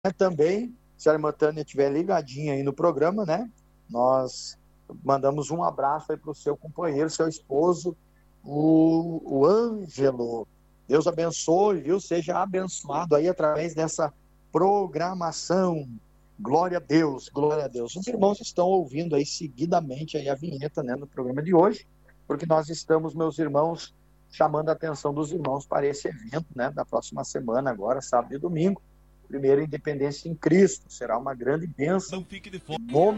Também, se a irmã Tânia estiver ligadinha aí no programa, né? Nós mandamos um abraço aí para o seu companheiro, seu esposo, o Ângelo. Deus abençoe, viu? Seja abençoado aí através dessa programação. Glória a Deus, glória a Deus. Os irmãos estão ouvindo aí seguidamente aí a vinheta, né, no programa de hoje, porque nós estamos, meus irmãos, chamando a atenção dos irmãos para esse evento, né, da próxima semana, agora, sábado e domingo. Primeira Independência em Cristo. Será uma grande bênção. Não fique de fora.